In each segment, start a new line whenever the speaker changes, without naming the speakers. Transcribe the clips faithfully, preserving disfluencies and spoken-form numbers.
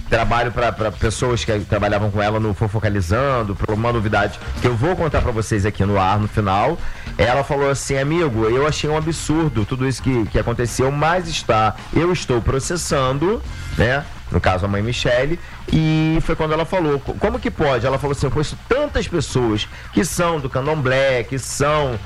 trabalho para pessoas que trabalhavam com ela no Fofocalizando, para uma novidade que eu vou contar para vocês aqui no ar no final. Ela falou assim: amigo, eu achei um absurdo tudo isso que, que aconteceu, mas está, eu estou processando, né? No caso, a mãe Michele, e foi quando ela falou, como que pode? Ela falou assim: eu conheço tantas pessoas que são do candomblé, que são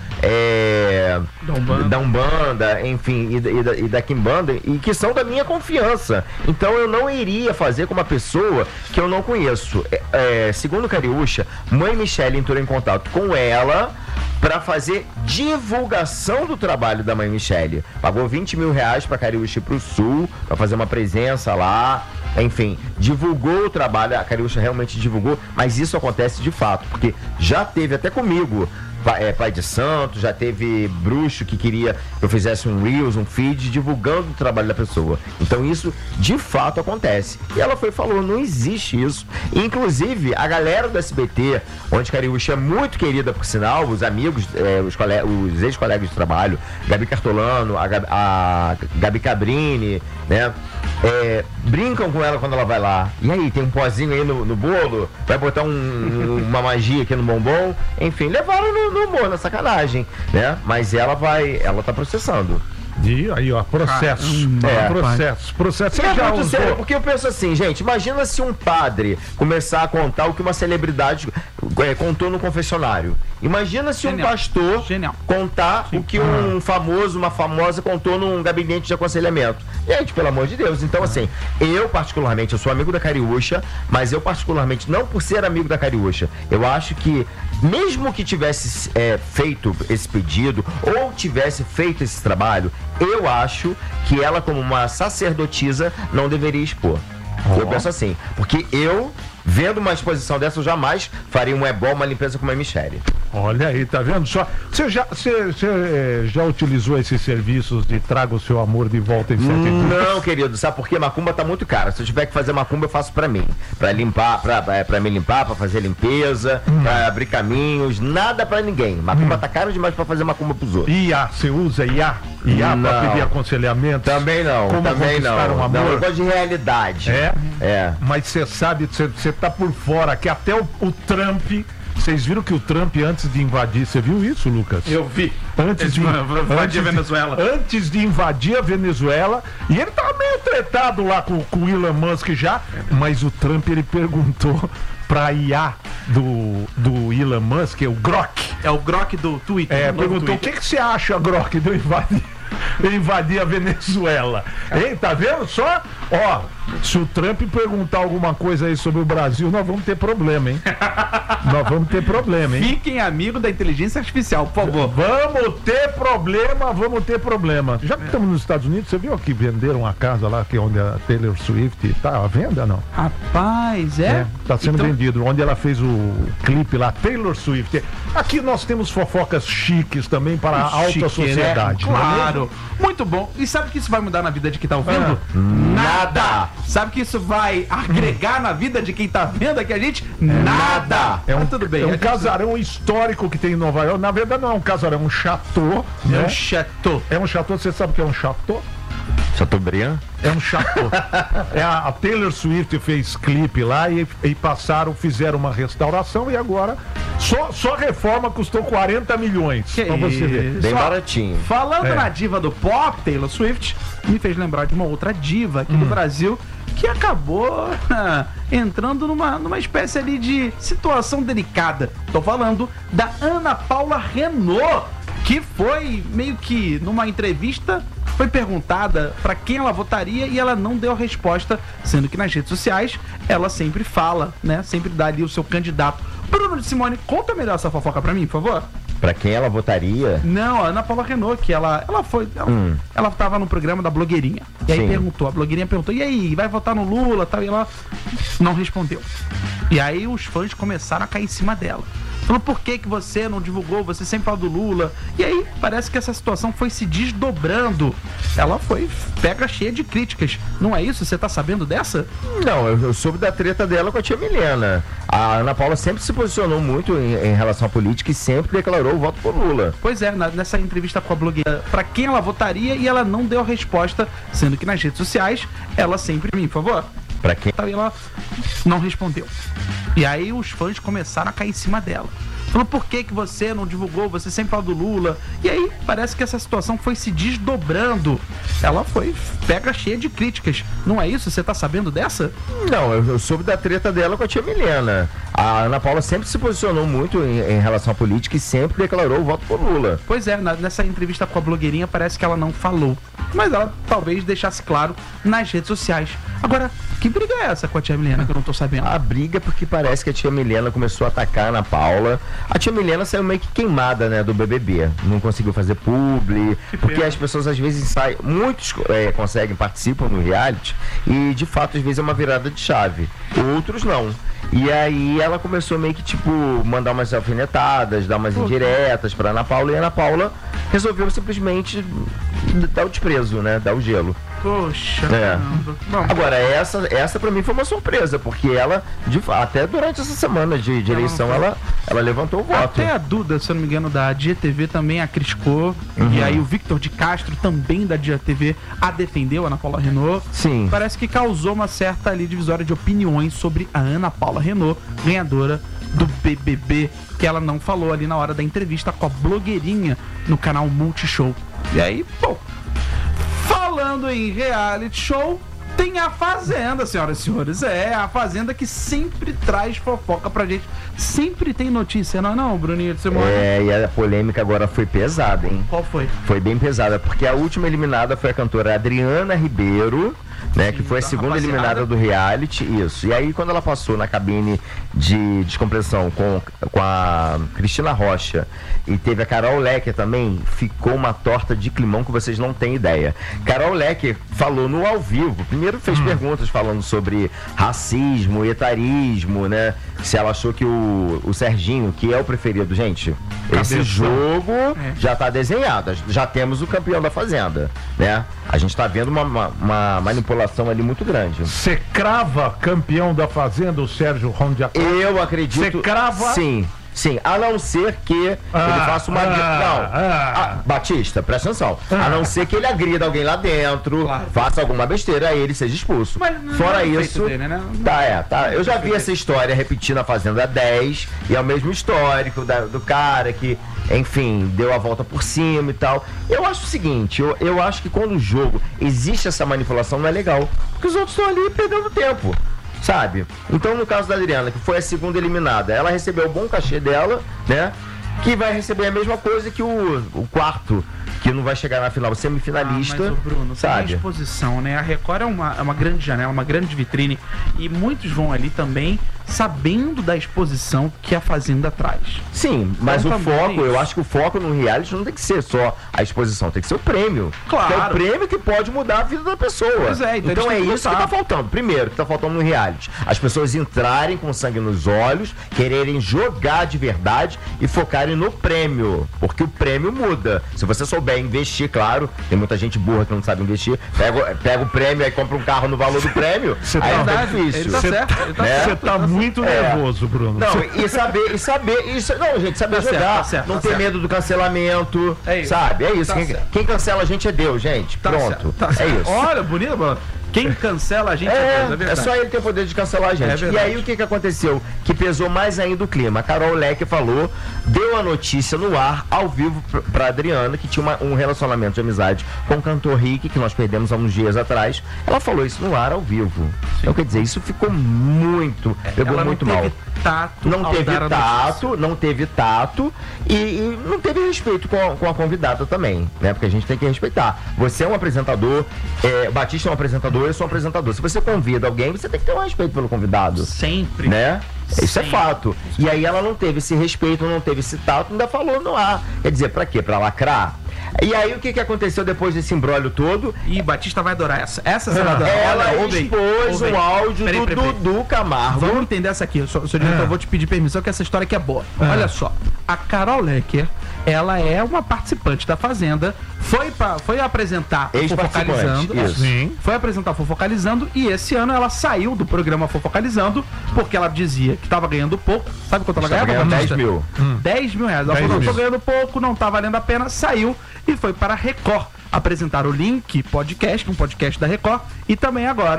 é,
da, Umbanda.
da Umbanda, enfim, e, e, da, e da Quimbanda, e que são da minha confiança. Então eu não iria fazer com uma pessoa que eu não conheço. É, é, segundo Cariúcha, mãe Michele entrou em contato com ela para fazer divulgação do trabalho da mãe Michele. Pagou vinte mil reais para Cariúcha ir pro Sul, para fazer uma presença lá. Enfim, divulgou o trabalho, a Cariúcha realmente divulgou, mas isso acontece de fato, porque já teve até comigo, é, pai de santo, já teve bruxo que queria que eu fizesse um Reels, um feed, divulgando o trabalho da pessoa. Então isso, de fato, acontece. E ela foi e falou, não existe isso. Inclusive, a galera do S B T, onde Cariúcha é muito querida, por sinal, os amigos, é, os, os ex-colegas de trabalho, Gabi Cartolano, a Gabi, a Gabi Cabrini, né? É, brincam com ela quando ela vai lá. E aí, tem um pozinho aí no, no bolo? Vai botar um, uma magia aqui no bombom? Enfim, levaram no, no humor, na sacanagem, né? Mas ela vai, ela tá processando.
E aí, ó, processo. Ah, é, processo, processo. Você
é
já
muito
usou...
sério, porque eu penso assim, gente, imagina se um padre começar a contar o que uma celebridade é, contou no confessionário. Imagina se Genial. um pastor Genial. contar Sim. o que um ah. famoso, uma famosa contou num gabinete de aconselhamento. Gente, pelo amor de Deus. Então, assim, eu particularmente, eu sou amigo da Cariúcha, mas eu particularmente, não por ser amigo da Cariúcha, eu acho que mesmo que tivesse é, feito esse pedido ou tivesse feito esse trabalho, eu acho que ela, como uma sacerdotisa, não deveria expor. Oh. Eu penso assim, porque eu, vendo uma exposição dessa, eu jamais faria um ebó, uma limpeza com uma Michele.
Olha aí, tá vendo só? Você já, você, você já utilizou esses serviços de traga o seu amor de volta em sete dias?
Não, querido, sabe por quê? Macumba tá muito cara. Se eu tiver que fazer macumba, eu faço pra mim. Pra limpar, pra, pra me limpar, pra fazer limpeza, hum. pra abrir caminhos, nada pra ninguém. Macumba hum. tá caro demais pra fazer macumba pros outros.
I A, você usa I A? I A não. pra pedir aconselhamento?
Também não,
Como
também não.
Um amor?
Não, eu gosto de realidade.
É?
É.
Mas você sabe, você tá por fora, que até o, o Trump... Vocês viram que o Trump, antes de invadir, você viu isso, Lucas?
Eu vi.
Antes de
invadir a Venezuela.
De, antes de invadir a Venezuela, e ele tava meio tretado lá com, com o Elon Musk já, mas o Trump, ele perguntou pra I A do, do Elon Musk, é o Grok.
É o Grok do Twitter.
É, perguntou, o que, que você acha, Grok, de eu invadir, invadir a Venezuela? Hein, tá vendo só? Ó, se o Trump perguntar alguma coisa aí sobre o Brasil, nós vamos ter problema, hein? Nós vamos ter problema, hein?
Fiquem amigos da inteligência artificial, por favor.
Vamos ter problema, vamos ter problema. Já que estamos nos Estados Unidos, você viu que venderam uma casa lá, que é onde a Taylor Swift tá à venda, não?
Rapaz, é?
é tá sendo
então...
vendido, onde ela fez o clipe lá, Taylor Swift. Aqui nós temos fofocas chiques também para a alta Chique, sociedade.
Né? Claro. É muito bom. E sabe que isso vai mudar na vida de quem tá ouvindo?
Ah,
nada. Sabe que isso vai agregar hum. na vida de quem tá vendo aqui a gente? Nada.
É um,
ah, tudo bem.
É um
gente...
casarão histórico que tem em Nova York. Na verdade não é um casarão, é um chateau.
É
né?
um chateau.
É um chateau, você sabe o que é um chateau?
Chateaubriand?
É um chateau. é a, a Taylor Swift fez clipe lá e, e passaram, fizeram uma restauração e agora só, só reforma custou quarenta milhões.
Que
pra você ver.
Bem
só,
baratinho.
Falando
é.
na diva do pop, Taylor Swift, me fez lembrar de uma outra diva aqui hum. no Brasil que acabou entrando numa, numa espécie ali de situação delicada. Tô falando da Ana Paula Renault, que foi meio que numa entrevista foi perguntada para quem ela votaria e ela não deu a resposta, sendo que nas redes sociais ela sempre fala, né? Sempre dá ali o seu candidato. Bruno de Simone, conta melhor essa fofoca para mim, por favor.
Pra quem ela votaria?
Não, a Ana Paula Renault, que ela, ela foi. Ela, hum. ela tava no programa da blogueirinha. E aí Sim. perguntou, a blogueirinha perguntou, e aí, vai votar no Lula tal? E ela não respondeu. E aí os fãs começaram a cair em cima dela. Falou, por que que você não divulgou? Você sempre fala do Lula. E aí, parece que essa situação foi se desdobrando. Ela foi pega cheia de críticas. Não é isso? Você tá sabendo dessa?
Não, eu, eu soube da treta dela com a tia Milena. A Ana Paula sempre se posicionou muito em, em relação à política e sempre declarou o voto por Lula.
Pois é, na, nessa entrevista com a blogueira, pra quem ela votaria e ela não deu a resposta, sendo que nas redes sociais, ela sempre... Por favor.
Pra quem?
E ela não respondeu. E aí os fãs começaram a cair em cima dela. Falou, por que que você não divulgou? Você sempre fala do Lula. E aí parece que essa situação foi se desdobrando. Ela foi pega cheia de críticas. Não é isso? Você tá sabendo dessa?
Não, eu, eu soube da treta dela com a tia Milena. A Ana Paula sempre se posicionou muito em, em relação à política e sempre declarou o voto por Lula.
Pois é, na, nessa entrevista com a blogueirinha parece que ela não falou. Mas ela talvez deixasse claro nas redes sociais. Agora, que briga é essa com a tia Milena que eu não tô sabendo?
A briga é porque parece que a tia Milena começou a atacar a Ana Paula. A tia Milena saiu meio que queimada, né, do B B B. Não conseguiu fazer publi, porque as pessoas às vezes saem, muitos é, conseguem, participam no reality e de fato às vezes é uma virada de chave. Outros não. E aí ela começou meio que tipo mandar umas alfinetadas, dar umas indiretas pra Ana Paula e a Ana Paula resolveu simplesmente dar o desprezo, né, dar o gelo.
Poxa,
É.
Bom,
Agora, essa, essa pra mim foi uma surpresa, porque ela, de fa- até durante essa semana de, de
Ela
eleição,
não foi.
ela, ela levantou o voto.
até a Duda, se eu não me engano, da Dia T V também a criticou. E aí o Victor de Castro, também da Dia T V, a defendeu, a Ana Paula Renault.
Sim.
Parece que causou uma certa ali divisória de opiniões sobre a Ana Paula Renault, ganhadora do B B B, que ela não falou ali na hora da entrevista com a blogueirinha no canal Multishow. E aí, pô, falando em reality show, tem a Fazenda, senhoras e senhores. É, a Fazenda que sempre traz fofoca pra gente. Sempre tem notícia, não é não, Bruninho de Simone?
É, e a polêmica agora foi pesada, hein?
Qual foi?
Foi bem pesada, porque a última eliminada foi a cantora Adriana Ribeiro, né? Que foi a
da
segunda
rapaziada.
eliminada do reality, isso. E aí, quando ela passou na cabine de descompressão com, com a Cristina Rocha e teve a Carol Lecker também, ficou uma torta de climão que vocês não têm ideia. Carol Lecker falou no ao vivo, primeiro fez perguntas falando sobre racismo, etarismo, né? Se ela achou que o, o Serginho, que é o preferido, gente, esse
Cabeção.
jogo
É.
já tá desenhado, já temos o campeão da Fazenda, né? A gente tá vendo uma, uma, uma manipulação ali muito grande.
Você crava campeão da Fazenda, o Sérgio Rondiac?
Eu acredito.
Você crava?
Sim. Sim, a não ser que
Ah,
ele faça uma.
ah,
não,
ah.
Ah, Batista, presta atenção. A não ser que ele agrida alguém lá dentro,
Claro.
faça alguma besteira, aí ele seja expulso.
Mas não
Fora
é o
isso.
feito dele, né?
Tá, é, tá. Eu já vi
feito
essa história repetindo a Fazenda dez, e é o mesmo histórico da- do cara que, enfim, deu a volta por cima e tal. Eu acho o seguinte, eu, eu acho que quando o jogo existe essa manipulação, não é legal. Porque os outros estão ali perdendo tempo. Sabe? Então, no caso da Adriana, que foi a segunda eliminada, ela recebeu o bom cachê dela, né? Que vai receber a mesma coisa que o, o quarto, que não vai chegar na final, semifinalista.
Ah, mas, ô, Bruno, tem a
sabe?
exposição, né? A Record é uma, é uma grande janela, uma grande vitrine. E muitos vão ali também sabendo da exposição que a Fazenda traz.
Sim, mas
Então,
o
também
foco,
é isso.
eu acho que o foco no reality não tem que ser só a exposição, tem que ser o prêmio.
Claro.
Que é o prêmio que pode mudar a vida da pessoa.
Pois é, então
então
eles
é
têm que
isso que
lutar.
tá faltando. Primeiro, que tá faltando no reality. As pessoas entrarem com sangue nos olhos, quererem jogar de verdade e focarem no prêmio. Porque o prêmio muda. Se você souber investir, claro, tem muita gente burra que não sabe investir, pega, pega o prêmio e compra um carro no valor do prêmio,
Você
aí
tá-
é difícil.
Ele tá
Cê-
certo, ele tá
né?
Você
certo.
tá muito
É.
nervoso, Bruno.
Não,
Cê-
e saber, e saber, isso, não, gente, saber
Tá certo,
jogar,
tá certo,
não
tá
ter
certo.
medo do cancelamento,
É isso.
sabe? É isso.
Tá
quem,
certo.
quem cancela a gente é Deus, gente.
Tá
Pronto.
certo, tá
é
certo.
isso.
Olha, bonito, mano. Quem cancela a gente é,
É,
Deus, é
é
verdade.
só ele ter o poder de cancelar a
É
gente. e
verdade.
aí o que, que aconteceu? Que pesou mais ainda o clima. A Carol Lecker falou, deu a notícia no ar, ao vivo, pr- pra Adriana, que tinha uma- um relacionamento de amizade com o cantor Rick, que nós perdemos há uns dias atrás. Ela falou isso no ar, ao vivo. Então, quer dizer, isso ficou muito, pegou
Ela
muito
não
mal.
teve tato
Não
ao
teve
dar a notícia.
tato, não teve tato e, e não teve respeito com a, com a convidada também, né? Porque a gente tem que respeitar. Você é um apresentador, é, o Batista é um apresentador, eu sou um apresentador. Se você convida alguém, você tem que ter um respeito pelo convidado,
Sempre.
né? Isso é
Sim.
fato. E aí ela não teve esse respeito, não teve esse tato, ainda falou no ar. Quer dizer, pra quê? Pra lacrar? E aí o que, que aconteceu depois desse imbróglio todo?
Ih, Batista vai adorar essa. Essa você vai adorar.
Ela
Olha, ouve aí,
expôs
ouve aí.
o áudio
Peraí,
do
peraí, peraí.
Dudu Camargo.
Vamos entender essa aqui. Seu, seu diretor, eu vou te pedir permissão que essa história aqui é boa. Olha só. A Carol Lecker, ela é uma participante da Fazenda, foi, pra, foi apresentar o
Ex-participante,
Fofocalizando.
isso.
Sim.
Foi apresentar o Fofocalizando e esse ano ela saiu do programa Fofocalizando porque ela dizia que estava ganhando pouco. Sabe quanto ela
Estava
ganhava?
ganhando
Batista?
dez mil.
dez mil reais. Ela
dez
falou, não,
mil.
tô ganhando pouco, não tá valendo a pena, saiu e foi para a Record apresentar o Link Podcast, um podcast da Record, e também agora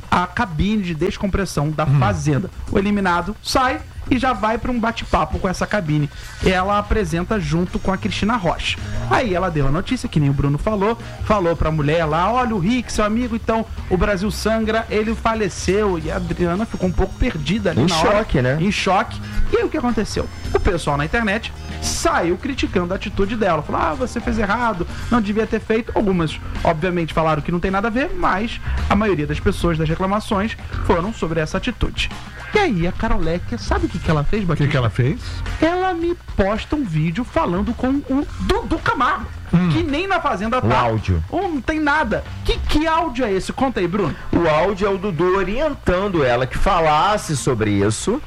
a cabine de descompressão da Fazenda. O eliminado sai e já vai para um bate-papo com essa cabine. Ela apresenta junto com a Cristina Rocha. Aí ela deu a notícia, que nem o Bruno falou, falou pra mulher lá, olha o Rick, seu amigo, então o Brasil sangra, ele faleceu. E a Adriana ficou um pouco perdida ali
em
na
choque,
hora,
né?
Em choque. E aí o que aconteceu? O pessoal na internet saiu criticando a atitude dela. Falou, ah, você fez errado, não devia ter feito. Algumas, obviamente, falaram que não tem nada a ver, mas a maioria das pessoas, das reclamações, foram sobre essa atitude. E aí a Caroleca, sabe o que, que ela fez,
O
Batista?
que, que ela fez?
Ela me posta um vídeo falando com o Dudu Camargo,
Hum.
que nem na Fazenda tá.
Um áudio.
Ou não tem nada. Que, que áudio é esse? Conta aí, Bruno.
O áudio é o Dudu orientando ela que falasse sobre isso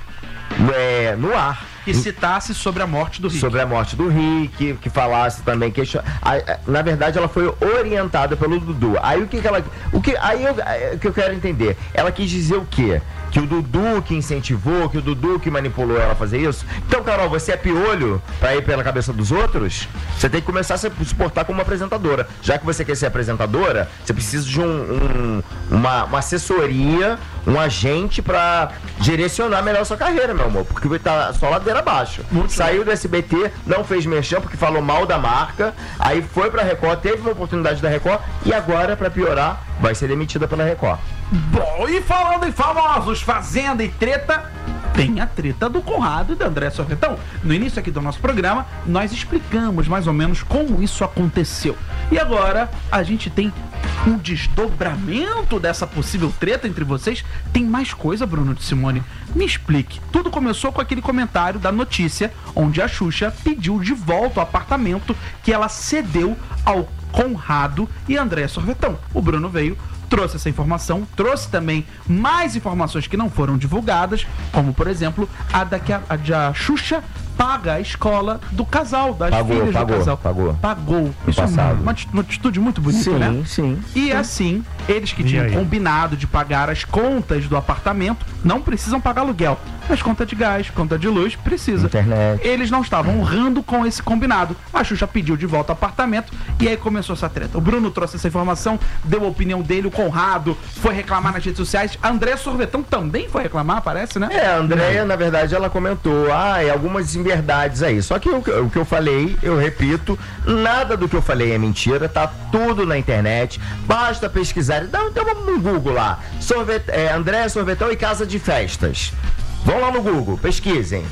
é, no ar.
Que citasse sobre a morte do Rick.
Sobre a morte do Rick, que falasse também que na verdade ela foi orientada pelo Dudu. Aí o que, que ela, o que aí eu, o que eu quero entender? Ela quis dizer o quê? Que o Dudu que incentivou, que o Dudu que manipulou ela a fazer isso? Então, Carol, você é piolho pra ir pela cabeça dos outros? Você tem que começar a se portar como uma apresentadora. Já que você quer ser apresentadora, você precisa de um, um, uma, uma assessoria, um agente pra direcionar melhor a sua carreira, meu amor. Porque tá só ladeira abaixo.
Muito
Saiu do S B T, não fez merchan porque falou mal da marca, aí foi pra Record, teve uma oportunidade da Record e agora, pra piorar, vai ser demitida pela Record.
Bom, e falando em famosos, Fazenda e treta, tem a treta do Conrado e da André Sorvetão. No início aqui do nosso programa, nós explicamos mais ou menos como isso aconteceu. E agora, a gente tem um desdobramento dessa possível treta entre vocês. Tem mais coisa, Bruno de Simone? Me explique. Tudo começou com aquele comentário da notícia, onde a Xuxa pediu de volta o apartamento que ela cedeu ao Conrado e André Sorvetão. O Bruno veio, trouxe essa informação, trouxe também mais informações que não foram divulgadas, como, por exemplo, a da que a, a, de a Xuxa paga a escola do casal, das
Pagou,
filhas
pagou,
do casal.
pagou.
Pagou. Isso é uma, uma ati- uma atitude muito bonita,
Sim,
né?
sim.
E assim, eles que
E
tinham
aí?
combinado de pagar as contas do apartamento, não precisam pagar aluguel. Mas conta de gás, conta de luz, precisa.
Internet.
Eles não estavam honrando com esse combinado. A Xuxa pediu de volta o apartamento e aí começou essa treta. O Bruno trouxe essa informação, deu a opinião dele, o Conrado foi reclamar nas redes sociais. A André Sorvetão também foi reclamar, parece, né?
É, a Andréia, na verdade, ela comentou, ah, e algumas inverdades aí. Só que o, o que eu falei, eu repito, nada do que eu falei é mentira, tá tudo na internet, basta pesquisar, dá então vamos no Google lá, Sorvet, é, Andréia Sorvetão e Casa de Festas. Vão lá no Google, pesquisem.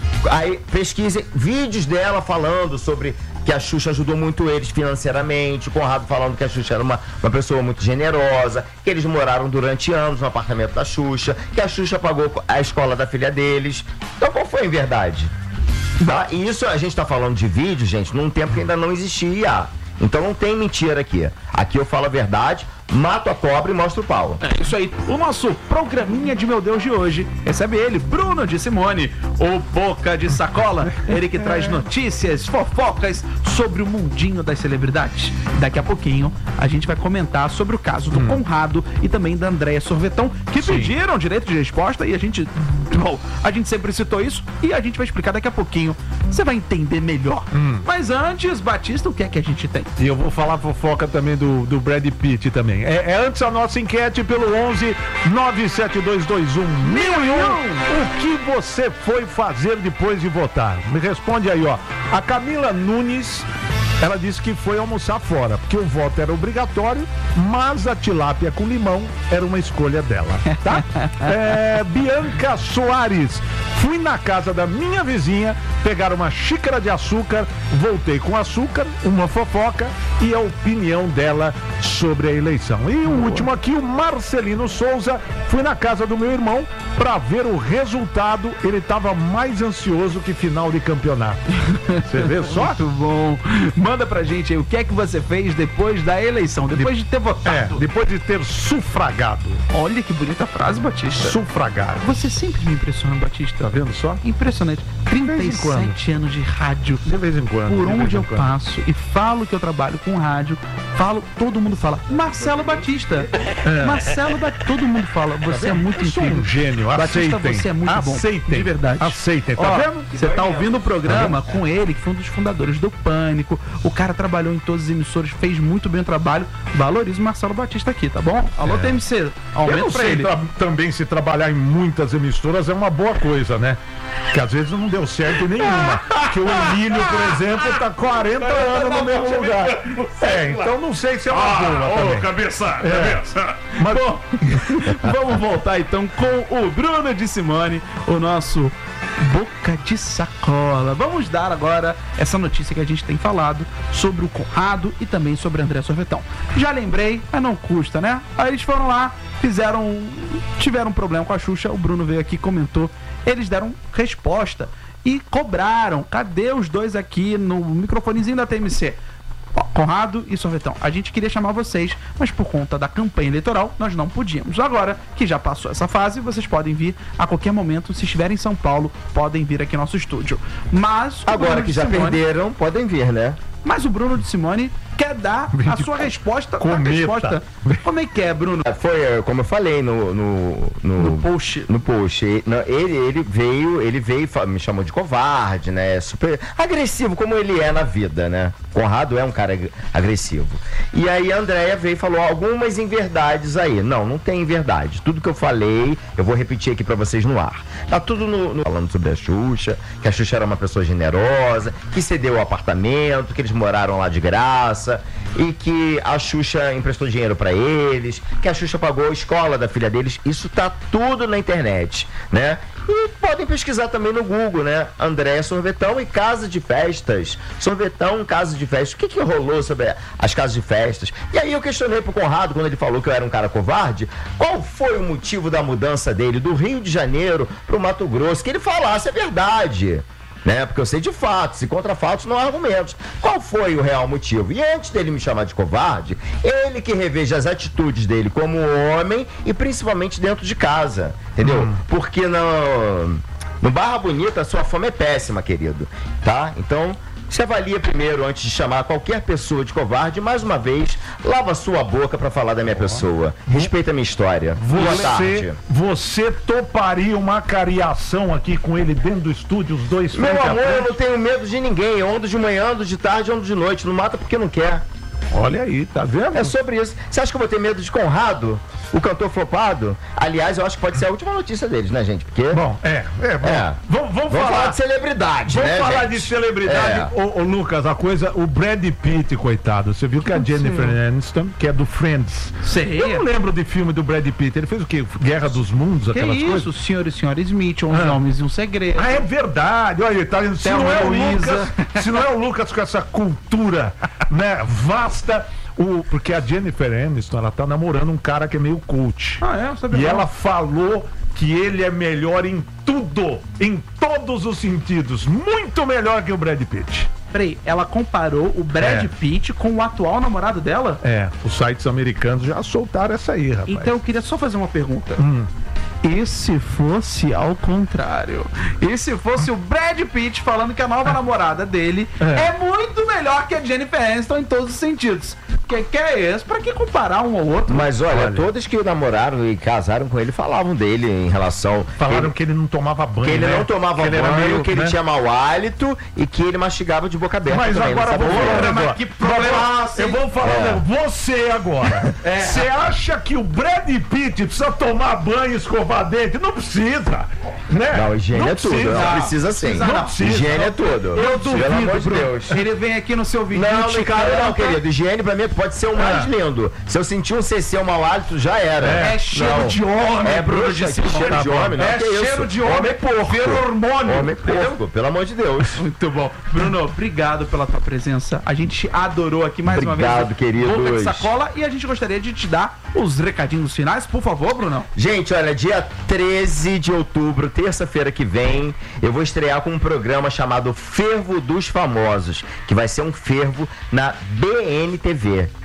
Aí pesquisem vídeos dela falando sobre que a Xuxa ajudou muito eles financeiramente, o Conrado falando que a Xuxa era uma, uma pessoa muito generosa, que eles moraram durante anos no apartamento da Xuxa, que a Xuxa pagou a escola da filha deles. Então qual foi a verdade? Tá? E isso a gente tá falando de vídeo, gente, num tempo que ainda não existia I A. Então não tem mentira aqui. Aqui eu falo a verdade, mato a cobra e mostro o pau.
É isso aí. O nosso programinha de Meu Deus de hoje recebe ele, Bruno de Simone, o Boca de Sacola. Ele que traz notícias, fofocas sobre o mundinho das celebridades. Daqui a pouquinho a gente vai comentar sobre o caso do hum. Conrado e também da Andréia Sorvetão, que Sim. pediram direito de resposta e a gente, bom, a gente sempre citou isso e a gente vai explicar daqui a pouquinho. Você vai entender melhor. Hum. Mas antes, Batista, o que é que a gente tem?
E eu vou falar fofoca também do, do Brad Pitt também. É, é antes a nossa enquete pelo onze nove sete dois dois um mil e um. O que você foi fazer depois de votar? Me responde aí, ó. A Camila Nunes, ela disse que foi almoçar fora, porque o voto era obrigatório, mas a tilápia com limão era uma escolha dela, tá? É, Bianca Soares, fui na casa da minha vizinha pegar uma xícara de açúcar, voltei com açúcar, uma fofoca e a opinião dela sobre a eleição. E o Boa. último aqui, o Marcelino Souza, fui na casa do meu irmão para ver o resultado, ele estava mais ansioso que final de campeonato. Você vê só?
Muito bom. Manda pra gente aí o que é que você fez depois da eleição, depois de, de ter votado.
É, depois de ter sufragado.
Olha que bonita frase, Batista.
Sufragado.
Você sempre me impressiona, Batista.
Tá vendo só?
Impressionante. trinta e sete anos de rádio.
De vez em quando.
Por onde eu
quando.
passo e falo que eu trabalho com com rádio, falo, todo mundo fala, Marcelo Batista. É. Marcelo Batista, todo mundo fala, você é muito incrível.
Um gênio,
Batista,
aceitem.
você é muito
aceitem.
bom, de verdade.
Aceitem, tá
Ó,
vendo?
Você tá ouvindo o programa tá com ele, que foi um dos fundadores do Pânico. O cara trabalhou em todas as emissoras, fez muito bem o trabalho. Valoriza o Marcelo Batista aqui, tá bom? Alô, é. T M C, aumenta
Eu não
pra
sei
ele.
Tra também se trabalhar em muitas emissoras é uma boa coisa, né? Que às vezes não deu certo em nenhuma. Que o Emílio, por exemplo, tá quarenta anos no mesmo lugar. É, então não sei se é uma boa também.
Ô, cabeça,
É.
cabeça.
Mas,
Bom, vamos voltar então com o Bruno de Simone, o nosso Boca de Sacola. Vamos dar agora essa notícia que a gente tem falado sobre o Conrado e também sobre André Sorvetão. Já lembrei, mas não custa, né? Aí eles foram lá, fizeram, tiveram um problema com a Xuxa, o Bruno veio aqui e comentou, eles deram resposta e cobraram. Cadê os dois aqui no microfonezinho da T M C? Conrado e Sorvetão, a gente queria chamar vocês, mas por conta da campanha eleitoral nós não podíamos. Agora que já passou essa fase, vocês podem vir a qualquer momento. Se estiverem em São Paulo, podem vir aqui no nosso estúdio. Mas
agora que já
Simone,
perderam, podem vir, né?
mas o Bruno de Simone quer dar a sua resposta.
Cometa.
A resposta. Como é que é, Bruno?
Foi, como eu falei no, no, no,
No post.
No post. Ele, ele, ele veio, ele veio, me chamou de covarde, né? Super agressivo, como ele é na vida, né? Conrado é um cara agressivo. E aí a Andréia veio e falou algumas inverdades aí. Não, não tem inverdade. Tudo que eu falei, eu vou repetir aqui pra vocês no ar. Tá tudo no, no, falando sobre a Xuxa, que a Xuxa era uma pessoa generosa, que cedeu o apartamento, que eles moraram lá de graça, e que a Xuxa emprestou dinheiro pra eles, que a Xuxa pagou a escola da filha deles. Isso tá tudo na internet, né? E podem pesquisar também no Google, né? André Sorvetão e casa de festas. Sorvetão, casa de festas. O que que rolou sobre as casas de festas? E aí eu questionei pro Conrado, quando ele falou que eu era um cara covarde, qual foi o motivo da mudança dele do Rio de Janeiro pro Mato Grosso? Que ele falasse a verdade, né? Porque eu sei de fatos, e contra fatos não há argumentos. Qual foi o real motivo? E antes dele me chamar de covarde, ele que reveja as atitudes dele como homem e principalmente dentro de casa, entendeu? Hum. Porque no, no Barra Bonita a sua fama é péssima, querido, tá? Então se avalia primeiro antes de chamar qualquer pessoa de covarde. Mais uma vez, lava sua boca pra falar da minha pessoa. Respeita a minha história. Boa tarde.
Você toparia uma cariação aqui com ele dentro do estúdio, os dois
Meu
frente a
amor,
frente?
eu não tenho medo de ninguém. Eu ando de manhã, ando de tarde, ando de noite. Não mata porque não quer.
Olha aí, tá vendo?
É sobre isso. Você acha que eu vou ter medo de Conrado, o cantor flopado? Aliás, eu acho que pode ser a última notícia deles, né, gente? Porque...
Bom, é, é, bom.
É.
Vamos, vamos,
Vamos
falar,
falar de celebridade,
Vamos
né,
falar
gente?
de celebridade.
É.
Ô, ô, Lucas, a coisa, o Brad Pitt, coitado, você viu que a Jennifer Aniston, que é do Friends.
Sei.
Eu não lembro de filme do Brad Pitt. Ele fez o quê? Guerra dos Mundos,
Que
aquelas
isso,
coisas?
senhor e senhora Smith, onze
Ah.
homens e um segredo.
Ah, é verdade. Olha, tá vendo? Se
Thelma
não é o
Luísa.
Lucas, se não é o Lucas com essa cultura, né, vasta, o, porque a Jennifer Aniston, ela tá namorando um cara que é meio cult.
Ah, é? Eu sabia
E
não.
ela falou que ele é melhor em tudo, em todos os sentidos, muito melhor que o Brad Pitt.
Peraí, ela comparou o Brad
É.
Pitt com o atual namorado dela?
É, os sites americanos já soltaram essa aí, rapaz.
Então eu queria só fazer uma pergunta.
Hum.
E se fosse ao contrário? E se fosse o Brad Pitt falando que a nova namorada dele
É.
é muito melhor que a Jennifer Aniston em todos os sentidos? Que que é esse? Pra que comparar um ao outro?
Mas olha,
Olha.
todos que namoraram e casaram com ele falavam dele em relação...
Falaram
ele,
que ele não tomava banho,
que ele
né?
não tomava
que ele era
banho,
meio,
que ele
né?
tinha mau hálito e que ele mastigava de boca aberta.
Mas
também,
agora
não
eu vou
sabe
falar um
por quê.
mas
negócio.
que problemaço,
Eu
hein?
vou falar um
É.
negócio. Você agora. Você acha que o Brad Pitt precisa tomar banho e escovar dente? Não precisa. Né?
Não, higiene
Não
é tudo.
precisa.
Não precisa sim.
Não precisa.
Higiene é tudo.
Eu duvido,
Pelo amor de
Bruno.
Deus.
Ele vem aqui no seu vídeo.
Não,
te
não cara, não,
canta.
querido. Higiene pra mim pode ser o mais
Ah.
lindo. Se eu sentir um C C, um mau hálito, já era.
É cheiro
Não.
de homem,
É
Bruno
bruxa,
de
que
Simone.
cheiro de homem, não.
É
que isso?
cheiro de homem,
porco.
feromônio.
Homem porco, pelo amor de Deus.
Muito bom. Bruno, obrigado pela tua presença. A gente adorou aqui mais uma vez.
Obrigado, queridos.
Boca de Sacola. E a gente gostaria de te dar os recadinhos finais, por favor, Bruno.
Gente, olha, dia treze de outubro, terça-feira que vem, eu vou estrear com um programa chamado Fervo dos Famosos, que vai ser um fervo na B N T V.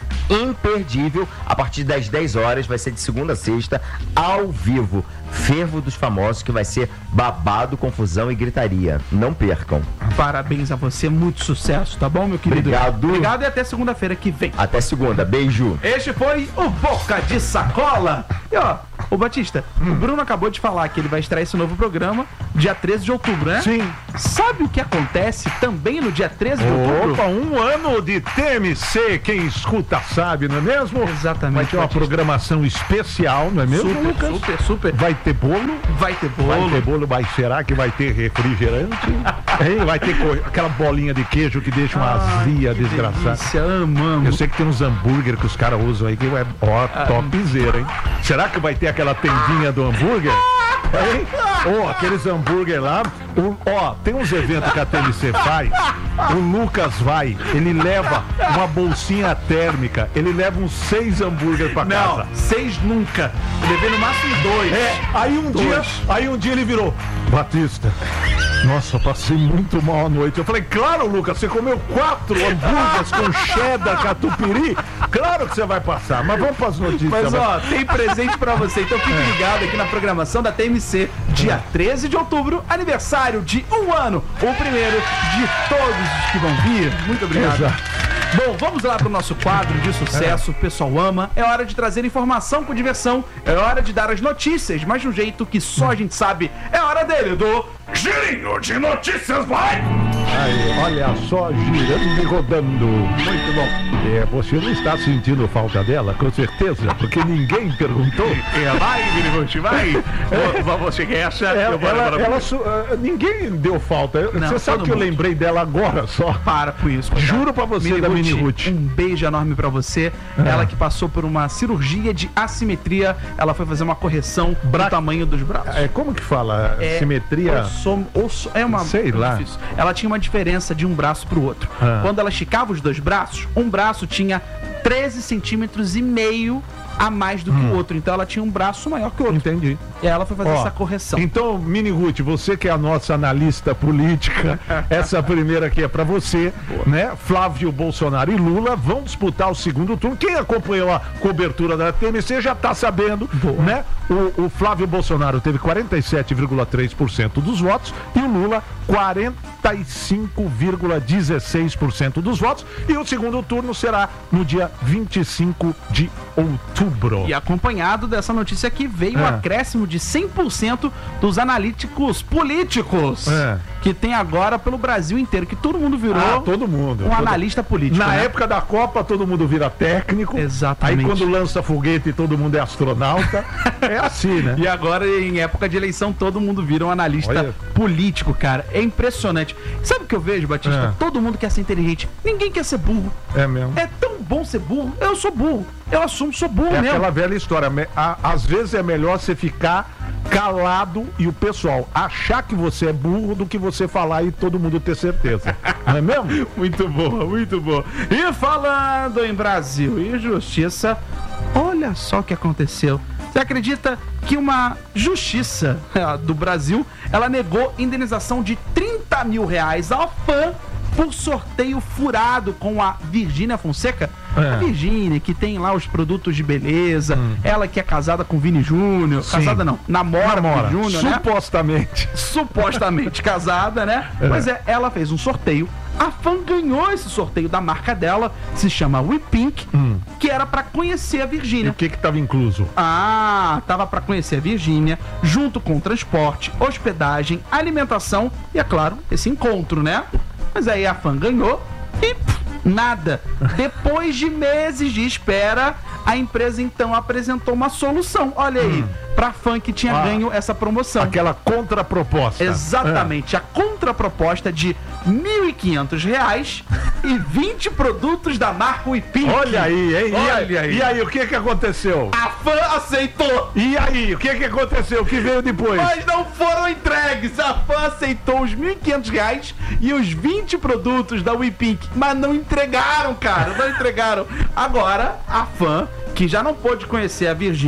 imperdível. A partir das dez horas, vai ser de segunda a sexta, ao vivo. Fervo dos Famosos, que vai ser babado, confusão e gritaria. Não percam.
Parabéns a você, muito sucesso, tá bom, meu querido?
Obrigado.
Obrigado e até segunda-feira que vem.
Até segunda, beijo.
Este foi o Boca de Sacola. E ó, ô Batista, hum. o Bruno acabou de falar que ele vai estrear esse novo programa dia treze de outubro, né?
Sim.
Sabe o que acontece também no dia treze de outubro?
Opa, um ano de T M C, quem escuta sabe, não é mesmo?
Exatamente.
Vai ter uma
Batista.
programação especial, não é mesmo,
Super,
Lucas?
super, super.
Vai ter bolo?
Vai ter bolo.
Vai ter bolo, mas será que vai ter refrigerante? Hein? Vai ter co- aquela bolinha de queijo que deixa uma azia desgraçada.
Delícia, amamos.
Eu sei que tem uns hambúrguer que os caras usam aí que é ó, topzera, hein? Será que vai ter aquela tendinha do hambúrguer? Hein? Ó, aqueles hambúrguer lá. O- Ó, tem uns eventos que a T M C faz. O Lucas vai, ele leva uma bolsinha térmica, ele leva uns seis hambúrguer pra
Não,
casa.
seis nunca. Eu levei no máximo dois.
É, aí um
Dois.
dia, aí um dia ele virou, Batista, nossa, passei muito mal à noite. Eu falei, claro, Lucas, você comeu quatro hambúrgueres com cheddar, catupiry, claro que você vai passar, mas vamos para as notícias.
Mas
vai.
ó, tem presente pra você, então fique ligado aqui na programação da T M C, dia treze de outubro, aniversário de um ano, o primeiro de todos os que vão vir. Muito obrigado.
Exato.
Bom, vamos lá pro nosso quadro de sucesso, o pessoal ama. É hora de trazer informação com diversão, é hora de dar as notícias, mas de um jeito que só a gente sabe. É hora dele, do Girinho de Notícias, vai!
Aí, olha só, girando e rodando.
Muito bom.
É, você não está sentindo falta dela, com certeza, porque ninguém perguntou.
É, vai, Miniguti, vai! Você quer essa?
Ela,
Eu vou
ela,
embora.
ela su- ah, ninguém deu falta. Eu-
Não,
você sabe
todo
que eu
mundo.
lembrei dela agora só.
Para com isso. coitado.
Juro pra você, da Mini Ruth.
Um beijo enorme pra você. Ela que passou por uma cirurgia de assimetria, ela foi fazer uma correção
Bra-
do tamanho dos braços.
É, como que fala?
É,
Simetria?
osso- osso- é uma
Sei lá.
difícil. Ela tinha uma diferença de um braço pro outro.
Ah.
Quando ela esticava os dois braços, um braço tinha treze centímetros e meio a mais do que o outro. Então ela tinha um braço maior que o outro.
Entendi.
E ela foi fazer
Ó,
essa correção.
Então, Mini Ruth, você que é a nossa analista política, essa primeira aqui é pra você, né? Flávio Bolsonaro e Lula vão disputar o segundo turno. Quem acompanhou a cobertura da T M C já tá sabendo, né? O, o Flávio Bolsonaro teve quarenta e sete vírgula três por cento dos votos e o Lula quarenta e cinco vírgula dezesseis por cento dos votos. E o segundo turno será no dia vinte e cinco de outubro.
E acompanhado dessa notícia aqui veio o
É.
acréscimo de cem por cento dos analíticos políticos
É.
que tem agora pelo Brasil inteiro, que todo mundo virou
Ah, todo mundo.
um
Todo-
analista político.
Na
né?
época da Copa, todo mundo vira técnico.
Exatamente.
Aí quando lança foguete, todo mundo é astronauta. É assim, né?
E agora, em época de eleição, todo mundo vira um analista
Olha.
político, cara. É impressionante. Sabe o que eu vejo, Batista?
É.
Todo mundo quer ser inteligente. Ninguém quer ser burro.
É mesmo.
É tão bom ser burro. Eu sou burro. Eu assumo que sou burro
É
mesmo.
aquela velha história. me- a- Às vezes é melhor você ficar calado e o pessoal achar que você é burro do que você falar e todo mundo ter certeza. Não é mesmo?
Muito boa, muito boa. E falando em Brasil e justiça, olha só o que aconteceu. Você acredita que uma justiça do Brasil, ela negou indenização de trinta mil reais ao fã por sorteio furado com a Virgínia Fonseca?
É.
A Virgínia, que tem lá os produtos de beleza, ela que é casada com o Vini Júnior,
Sim.
casada não, namora, com o Vini Júnior, né?
Supostamente.
Supostamente casada, né? Pois é, ela fez um sorteio. A fã ganhou esse sorteio da marca dela, se chama We Pink, que era pra conhecer a
E
Virgínia.
o que que tava incluso?
Ah, tava pra conhecer a Virgínia, junto com transporte, hospedagem, alimentação e, é claro, esse encontro, né? Mas aí a fã ganhou e pff, nada. Depois de meses de espera, a empresa então apresentou uma solução. Olha aí, pra fã que tinha
Ah,
ganho essa promoção.
Aquela contraproposta.
Exatamente, a contraproposta de mil e quinhentos reais e vinte produtos da marca We Pink.
Olha aí, hein? E
Olha aí.
E aí, o que que aconteceu?
A fã aceitou,
E aí, o que que aconteceu? O que veio depois?
mas não foram entregues. A fã aceitou os mil e quinhentos reais e os vinte produtos da We Pink, mas não entregaram, cara, não entregaram. Agora, a fã, que já não pôde conhecer a Virgínia,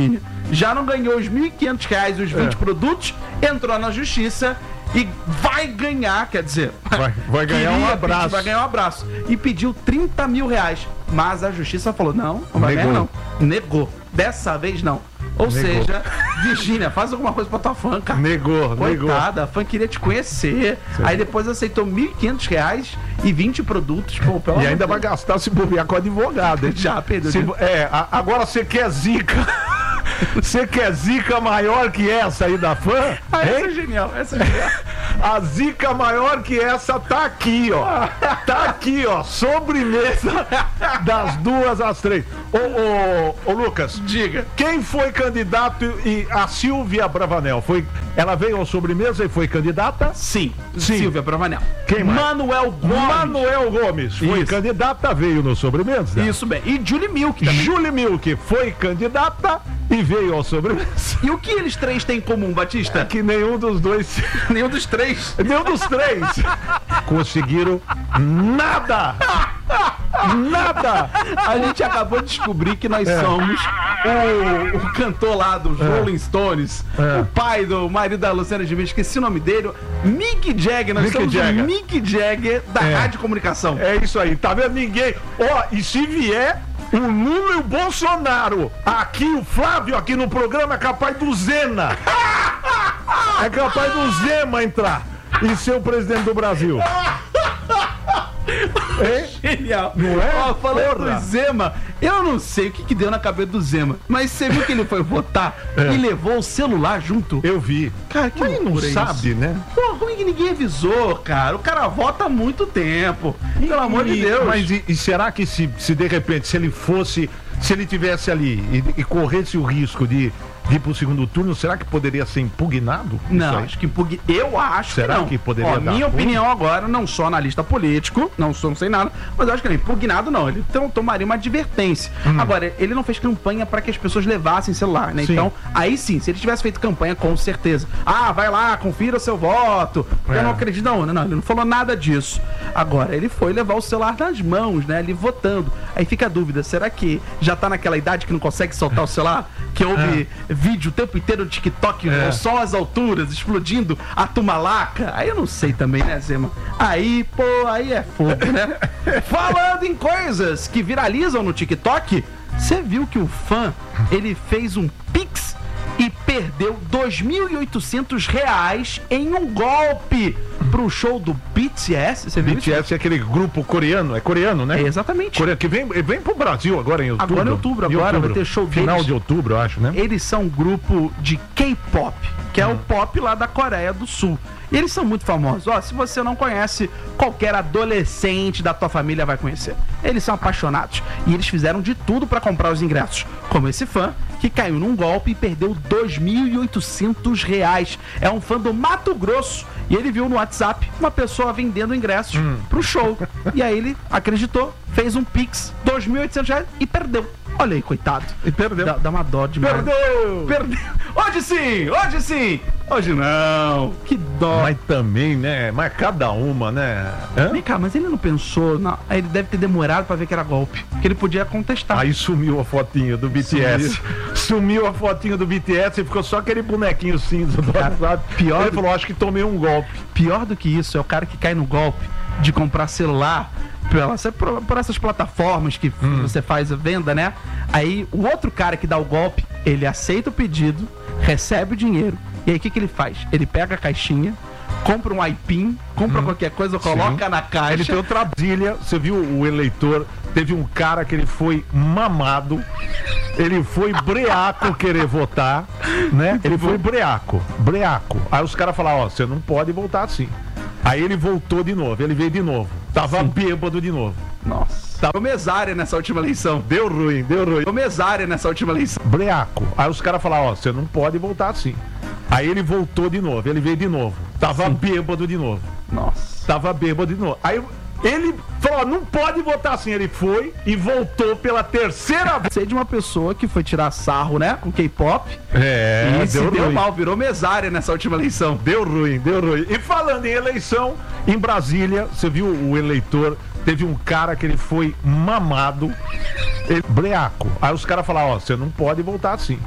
já não ganhou os mil e quinhentos reais e os vinte
É.
produtos, entrou na justiça e vai ganhar, quer dizer,
Vai- vai ganhar um
queria
abraço.
pedir- vai ganhar um abraço. E pediu trinta mil reais. Mas a justiça falou, não, não vai
Negou.
ganhar não. Negou. Dessa vez não. Ou
Negou.
seja, Virgínia, faz alguma coisa pra tua fã, cara.
Negou, negou.
Coitada, a fã queria te conhecer.
Sim.
Aí depois aceitou mil e quinhentos reais e vinte produtos. Pô, pelo
E ainda
amor
vai
de
gastar se bobear com advogado, hein?
Já, Pedro.
Se- é, a- agora você quer zica. Você quer zica maior que essa aí da fã?
Ah, essa é
Hein?
genial, essa é genial.
A zica maior que essa tá aqui, ó. Tá aqui, ó. Sobremesa das duas às três. Ô, ô, ô Lucas,
Diga.
quem foi candidato e a Silvia Bravanel? Foi, ela veio ao sobremesa e foi candidata?
Sim,
Sim.
Silvia Bravanel.
Quem mais?
Manuel Gomes.
Manuel Gomes foi
Isso.
candidata, veio no sobremesa.
Isso bem. E Julie Milk também.
Julie Milk foi candidata e veio ao sobremesa.
E o que eles três têm em comum, Batista?
Que nenhum dos dois,
Nenhum dos três.
nenhum dos três conseguiram nada. Nada.
A gente acabou de descobrir que nós somos o, o cantor lá dos Rolling Stones,
É.
o pai do marido da Luciana Gimenez, esqueci o nome dele, Mick Jagger. Nós
Mick
somos
Jagger.
o Mick Jagger da
É.
rádio comunicação.
É isso aí, tá vendo? Ninguém. Ó, e se vier o Lula e o Bolsonaro aqui, o Flávio aqui no programa, é capaz do Zena. É capaz do Zema entrar e ser o presidente do Brasil. Hein?
Genial.
Não é?
Ó, falando
Porra.
do Zema, eu não sei o que, que deu na cabeça do Zema, mas você viu que ele foi votar
É.
e levou o celular junto?
Eu vi.
Cara, que
Mas não
loucura é
sabe,
isso?
né?
Pô, como é que ninguém avisou, cara? O cara vota há muito tempo. Pelo amor de
E-
Deus.
Mas e, e será que se, se de repente, se ele fosse, se ele tivesse ali e, e corresse o risco de, de ir pro segundo turno, será que poderia ser impugnado? isso
Não,
aí?
acho que impugn... eu acho
Será
que não.
que poderia
Ó,
dar
minha
ruim?
opinião agora, não sou analista político, não sou, não sei nada, mas eu acho que não, impugnado não, ele então tomaria uma advertência. Agora, ele não fez campanha para que as pessoas levassem celular, né?
Sim.
Então, aí sim, se ele tivesse feito campanha, com certeza. Ah, vai lá, confira o seu voto.
É.
Eu não acredito não, não, ele não falou nada disso. Agora, ele foi levar o celular nas mãos, né, ali votando. Aí fica a dúvida, será que já tá naquela idade que não consegue soltar o celular? Que houve vídeo o tempo inteiro no TikTok,
É.
ao sol às alturas, explodindo a tumalaca. Aí eu não sei também, né, Zema? Aí, pô, aí é fogo, né? Falando em coisas que viralizam no TikTok, você viu que o fã, ele fez um pix e perdeu dois mil e oitocentos reais em um golpe pro show do B T S. Você viu
B T S é aquele grupo coreano, é coreano, né?
isso? É, exatamente.
Coreano, que vem, vem pro Brasil agora em outubro.
Agora em outubro, agora vai ter show
Final
deles.
de outubro, eu acho, né?
Eles são um grupo de K-pop, que é o pop lá da Coreia do Sul. E eles são muito famosos. Ó, se você não conhece, qualquer adolescente da tua família vai conhecer. Eles são apaixonados. E eles fizeram de tudo pra comprar os ingressos. Como esse fã, que caiu num golpe e perdeu dois mil e oitocentos reais. É um fã do Mato Grosso. E ele viu no WhatsApp uma pessoa vendendo ingressos pro show. E aí ele acreditou, fez um pix, dois mil e oitocentos reais e perdeu. Olha aí, coitado.
E perdeu.
Dá, dá uma dó demais.
Perdeu!
Perdeu. Hoje sim, hoje sim. Hoje não. Que dó.
Mas também, né? Mas cada uma, né? Hã?
Vem cá, mas ele não pensou. Não. Aí ele deve ter demorado pra ver que era golpe. Que ele podia contestar.
Aí sumiu a fotinha do B T S. Sumiu a fotinha do B T S e ficou só aquele bonequinho cinza do
Cara,
WhatsApp.
pior
Ele
do-
falou, acho que tomei um golpe.
Pior do que isso é o cara que cai no golpe de comprar celular pela- por, por essas plataformas que você faz a venda, né? Aí o outro cara que dá o golpe, ele aceita o pedido, recebe o dinheiro. E aí o que, que ele faz? Ele pega a caixinha, compra um aipim, compra qualquer coisa, coloca na caixa.
Ele tem outra Brasília, você viu o eleitor, teve um cara que ele foi mamado, ele foi breaco querer votar, né? Ele foi breaco, breaco. Aí os caras falaram, ó, você não pode voltar assim. Aí ele voltou de novo, ele veio de novo. Tava bêbado de novo.
Nossa. Deu mesária nessa última eleição.
Deu ruim, deu ruim.
Deu mesária nessa última eleição.
Breaco. Aí os caras falaram, ó, você não pode voltar assim. Aí ele voltou de novo, ele veio de novo. Tava bêbado de novo.
Nossa.
Tava bêbado de novo. Aí ele falou, não pode votar assim. Ele foi e voltou pela terceira vez.
Sei de uma pessoa que foi tirar sarro, né, com K-pop.
É,
e se deu
ruim.
mal, virou mesária nessa última eleição.
Deu ruim, deu ruim. E falando em eleição, em Brasília, você viu o eleitor, teve um cara que ele foi mamado, ele, breaco. Aí os caras falaram, ó, você não pode voltar assim.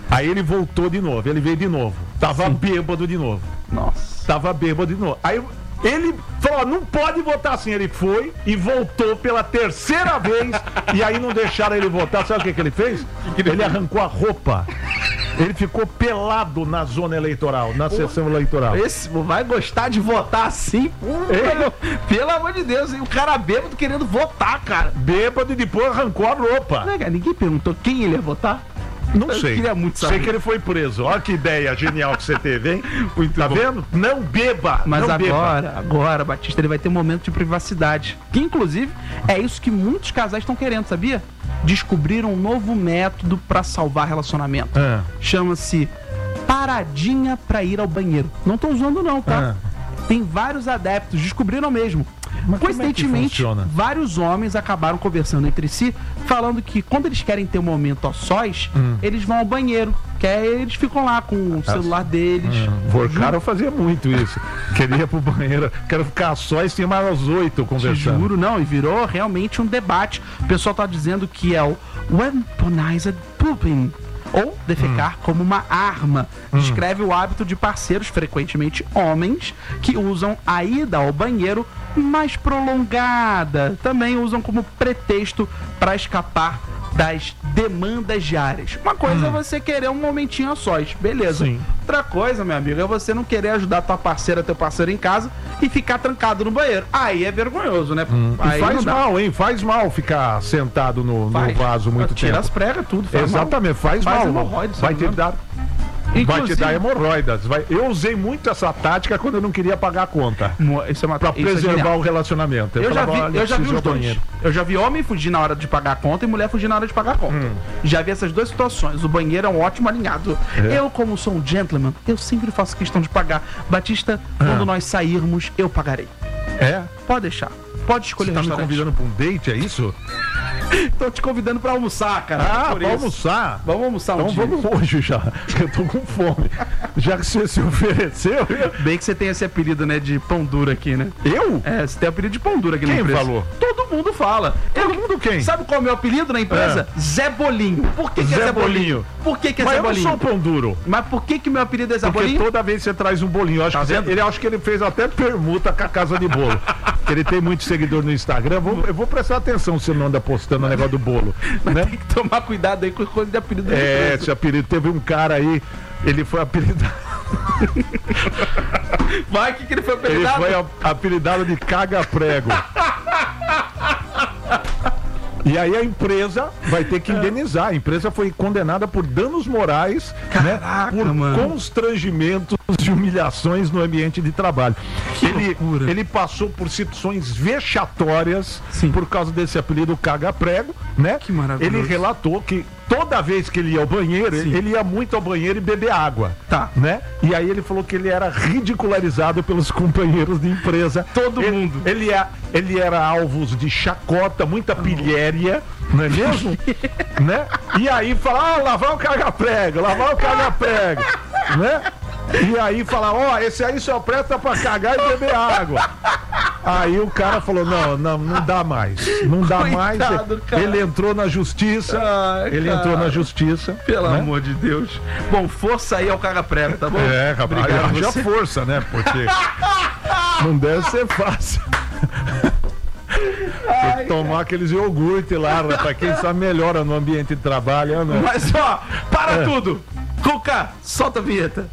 Aí ele voltou de novo, ele veio de novo. Tava Sim. bêbado de novo.
Nossa.
Tava bêbado de novo. Aí ele falou, não pode votar assim. Ele foi e voltou pela terceira vez. E aí não deixaram ele votar. Sabe o que, que ele fez? Que que ele, ele arrancou a roupa. Ele ficou pelado na zona eleitoral, na sessão eleitoral.
Esse vai gostar de votar assim? Pelo, pelo amor de Deus, hein? O cara bêbado querendo votar, cara.
Bêbado e depois arrancou a roupa.
Não, cara, ninguém perguntou quem ele ia votar?
Não
Eu
sei.
queria muito saber.
Sei que ele foi preso. Olha que ideia genial que você teve, hein?
Muito
tá
bom.
vendo? Não beba.
Mas
não
agora,
beba.
agora, Batista, ele vai ter um momento de privacidade. Que, inclusive, é isso que muitos casais estão querendo, sabia? Descobriram um novo método pra salvar relacionamento.
É.
Chama-se paradinha pra ir ao banheiro. Não tô usando não, tá? É. Tem vários adeptos, descobriram mesmo.
Mas
coincidentemente,
como é que
vários homens acabaram conversando entre si, falando que quando eles querem ter um momento a sós, hum. eles vão ao banheiro. Que aí eles ficam lá com o celular deles.
Hum. O cara fazia muito isso. Queria ir pro banheiro, quero ficar a sós, tinha mais oito conversando.
Te juro, não, e virou realmente um debate. O pessoal tá dizendo que é o weaponized pooping, ou defecar hum. como uma arma. Hum. Descreve o hábito de parceiros, frequentemente homens, que usam a ida ao banheiro mais prolongada. Também usam como pretexto para escapar das demandas diárias. Uma coisa hum. é você querer um momentinho a sós, beleza.
Sim.
Outra coisa, meu amigo, é você não querer ajudar tua parceira, teu parceiro em casa e ficar trancado no banheiro. Aí é vergonhoso, né?
Hum.
Aí
e faz mal, hein? Faz mal ficar sentado no, no vaso muito
tira
tempo.
Tira as pregas, tudo. Faz
Exatamente,
mal.
faz,
faz
mal.
Hemorroides,
vai te dar...
Inclusive,
vai te dar hemorroidas. Vai... Eu usei muito essa tática quando eu não queria pagar a conta.
Isso é uma...
Pra
isso
preservar
é
o relacionamento. Eu,
eu,
falava,
já vi, eu já vi os dois. Eu já vi homem fugir na hora de pagar a conta e mulher fugir na hora de pagar a conta. Hum. Já vi essas duas situações. O banheiro é um ótimo alinhado. É. Eu, como sou um gentleman, eu sempre faço questão de pagar. Batista, ah. quando nós sairmos, eu pagarei.
É?
Pode deixar. Pode escolher.
Você tá me convidando pra um date, é isso?
Tô te convidando pra almoçar, cara.
Ah, pra almoçar?
Vamos almoçar um
então dia. Vamos hoje já. Eu tô com fome. Já que você se ofereceu. Eu...
Bem que você tem esse apelido, né, de pão duro aqui, né?
Eu?
É, você tem apelido de pão duro aqui
quem
na empresa.
Quem falou?
Todo mundo fala.
Todo
eu...
mundo quem?
Sabe qual é o meu apelido na empresa? É. Zé Bolinho. Por que, que
Zé
é Zé Bolinho?
Bolinho?
Por que, que é
Mas
Zé
eu
Bolinho?
Mas eu sou pão duro.
Mas por que que meu apelido é Zé
Porque
Bolinho?
toda vez que você traz um bolinho, eu acho, tá que ele, acho que ele fez até permuta com a casa de bolo. Porque ele tem muito seguidor no Instagram. Eu vou, eu vou prestar atenção se ele não anda postando o negócio do bolo.
Mas
né?
tem que tomar cuidado aí com coisa de apelido.
É, esse apelido. Teve um cara aí, ele foi apelidado...
Vai, que que ele foi apelidado?
Ele foi apelidado de caga-prego. E aí a empresa vai ter que indenizar. A empresa foi condenada por danos morais,
Caraca,
né, por
mano.
constrangimentos e humilhações no ambiente de trabalho.
Que
ele,
loucura.
ele passou por situações vexatórias.
Sim.
Por causa desse apelido caga-prego, né?
Que maravilhoso.
Ele relatou que toda vez que ele ia ao banheiro, Sim. ele ia muito ao banheiro e beber água.
Tá.
Né? E aí ele falou que ele era ridicularizado pelos companheiros de empresa.
Todo
ele,
mundo.
Ele, é, ele era alvo de chacota, muita pilhéria, não é mesmo? Né? E aí fala, ah, lavar o caga-prego, lavar o caga-prego, né? E aí fala, ó, oh, esse aí só presta pra cagar e beber água. Aí o cara falou, não, não, não dá mais. Não dá Coitado, mais. Cara. Ele entrou na justiça. Ai, ele cara. entrou na justiça.
Pelo
né?
amor de Deus. Bom, força aí ao caga-prego, tá bom?
É, rapaz.
Obrigado,
haja força, né? Porque não deve ser fácil. Ai, tem que tomar cara. aqueles iogurte lá, pra quem sabe melhora no ambiente de trabalho. Né?
Mas ó, para é. tudo! Cuca, solta a vinheta.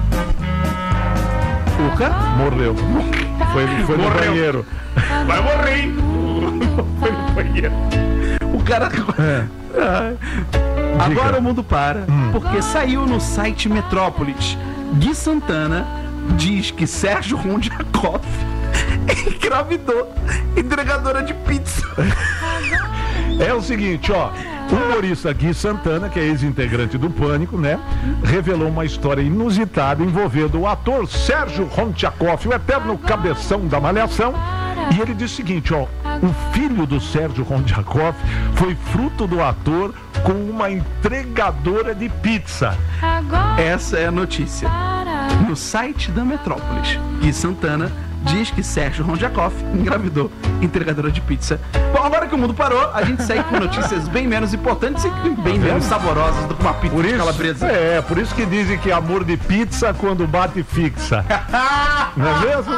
Cuca?
Morreu. Foi, foi no banheiro.
Vai morrer, hein? Foi no banheiro. O cara. É. Agora Diga. o mundo para, hum. porque saiu no site Metrópolis. Gui Santana diz que Sérgio Rondiakoff engravidou entregadora de pizza.
É o seguinte, ó. O humorista Gui Santana, que é ex-integrante do Pânico, né? Revelou uma história inusitada envolvendo o ator Sérgio Rondiakoff, o eterno cabeção da Malhação. E ele diz o seguinte, ó. O filho do Sérgio Rondiakoff foi fruto do ator com uma entregadora de pizza.
Essa é a notícia. No site da Metrópolis, Gui Santana diz que Sérgio Rondiakoff engravidou entregadora de pizza. Bom, agora que o mundo parou, a gente segue com notícias bem menos importantes e bem menos saborosas do que uma pizza
Por
de
isso,
calabresa.
é, por isso que dizem que amor de pizza quando bate fixa. Não é mesmo?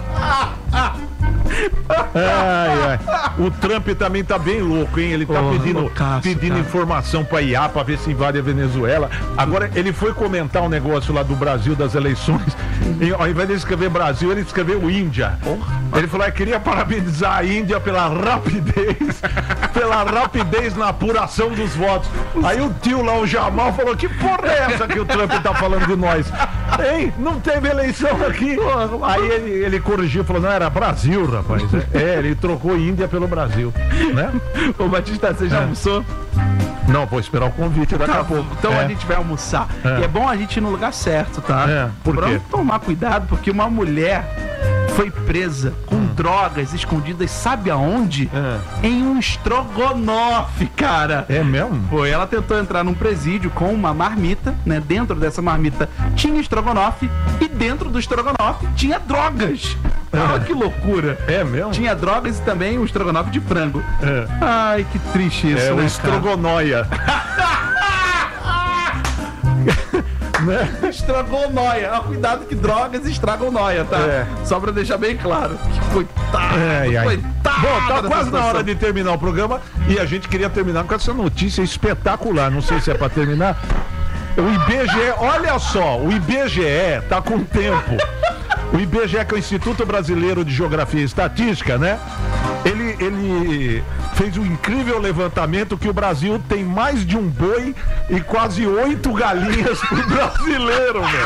Ai, ai. O Trump também tá bem louco, hein? Ele tá
Porra,
pedindo,
loucaço,
pedindo
cara.
informação pra I A pra ver se invade a Venezuela. Agora, ele foi comentar um negócio lá do Brasil, das eleições. E, ao invés de escrever Brasil, ele escreveu Índia. Ele falou: eu queria parabenizar a Índia pela rapidez, pela rapidez na apuração dos votos. Aí o tio lá, o Jamal, falou: que porra é essa que o Trump tá falando de nós? Hein? Não teve eleição aqui. Aí ele, ele corrigiu, falou: não, era Brasil, rapaz. É, ele trocou Índia pelo Brasil, né?
Ô Batista, você já
É.
almoçou?
Não, vou esperar o convite daqui
Tá
a pouco.
Então
É.
a gente vai almoçar.
É.
E é bom a gente ir no lugar certo, tá?
É, por
Pra
quê?
tomar cuidado, porque uma mulher foi presa com
Hum.
drogas escondidas, sabe aonde?
É.
Em um estrogonofe, cara.
É mesmo?
Foi, ela tentou entrar num presídio com uma marmita, né? Dentro dessa marmita tinha estrogonofe e dentro do estrogonofe tinha drogas. Olha que loucura.
É mesmo?
Tinha drogas e também um estrogonofe de frango.
É.
Ai, que triste isso,
É o
né, cara?
estrogonóia. Né?
Estragou noia. Ah, cuidado que drogas estragam noia, tá?
É.
Só pra deixar bem claro. Que coitado.
Ai, ai.
Coitado.
Bom, tá
dessa
quase na
situação.
hora de terminar o programa e a gente queria terminar com essa notícia espetacular. Não sei se é pra terminar. O I B G E, olha só, o I B G E tá com tempo. O I B G E, que é o Instituto Brasileiro de Geografia e Estatística, né? Ele, ele fez um incrível levantamento que o Brasil tem mais de um boi e quase oito galinhas pro brasileiro, meu.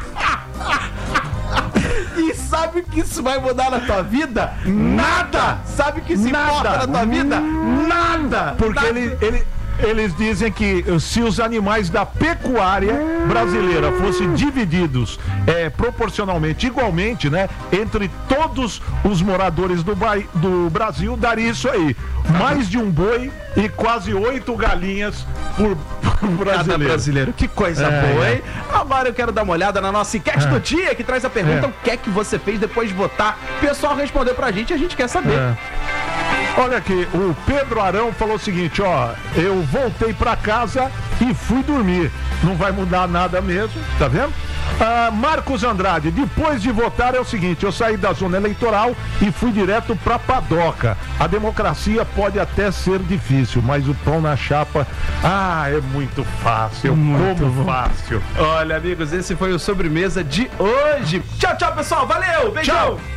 E sabe o que isso vai mudar na tua vida? Nada! Sabe o que isso
Nada.
importa na tua vida? Nada!
Porque
Nada.
ele, ele, eles dizem que se os animais da pecuária brasileira fossem divididos é, proporcionalmente, igualmente, né, entre todos os moradores do, ba- do Brasil, daria isso aí. Mais de um boi e quase oito galinhas por, por
Cada
brasileiro.
brasileiro. Que coisa
É,
boa,
é.
hein? Agora eu quero dar uma olhada na nossa enquete do dia, que traz a pergunta:
É.
o que é que você fez depois de votar? O pessoal respondeu pra gente e a gente quer saber.
É. Olha aqui, o Pedro Arão falou o seguinte, ó, eu voltei pra casa e fui dormir. Não vai mudar nada mesmo, tá vendo? Ah, Marcos Andrade, depois de votar é o seguinte, eu saí da zona eleitoral e fui direto pra padoca. A democracia pode até ser difícil, mas o pão na chapa, ah, é muito fácil,
Muito
como
bom.
fácil.
Olha, amigos, esse foi o Sobremesa de hoje. Tchau, tchau, pessoal. Valeu. Beijão.
Tchau.